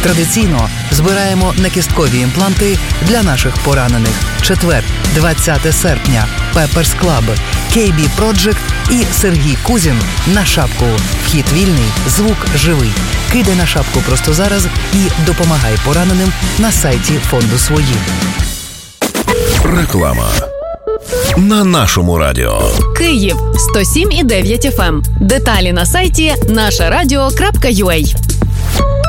Традиційно збираємо некісткові імпланти для наших поранених. Четвер, 20 серпня. Pepper's Club, KB Project і Сергій Кузін на шапку. Вхід вільний, звук живий. Кидай на шапку просто зараз і допомагай пораненим на сайті фонду «Свої». Реклама на нашому радіо. Київ 107,9 FM. Деталі на сайті нашарадіо.ua.